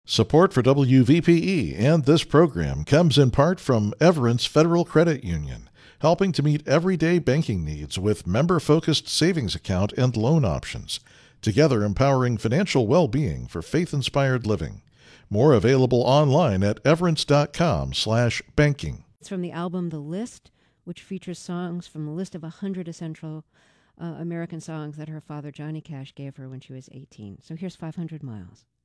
Support for WVPE and this program comes in part from Everence Federal Credit Union, helping to meet everyday banking needs with member-focused savings account and loan options, together empowering financial well-being for faith-inspired living. More available online at everence.com/banking. It's from the album The List, which features songs from the list of 100 essential American songs that her father Johnny Cash gave her when she was 18. So here's 500 Miles.